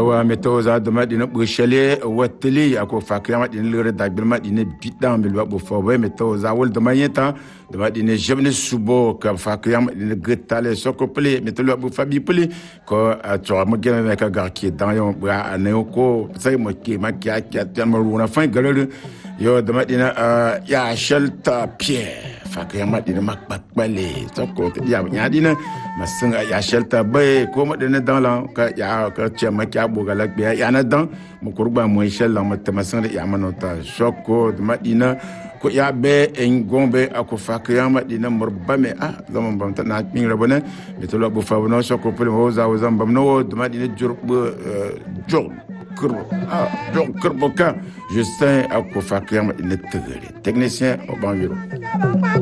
yawa metoza da madina bushale watili ako fakriya madina lure da bil madina bidan bil wabo fobe metoza wol da mayeta da madina jebne subo ka fakriya madina gtale sokople metolo wabo fabi ple ko to magena me ka garki dan yo bra aneko sai mo ke makia tan maruna fin galere yo da madina ya shelta pierre fakriya madina makbakbale soko ya nyadina masinga ya shelta bay ko madina dan la ka ya ka chema kya bogalak biya ya na dan mu kurba mo shella mata masinga ya manota soko da madina ko ya be en gombe ako fakriya madina murbame zaman bam ta na min rabana metolo bu fa no soko pul ho za wazam bam no da madina jurbu jol kurbo ka Justin ako fakriya madina tegere technicien au banviro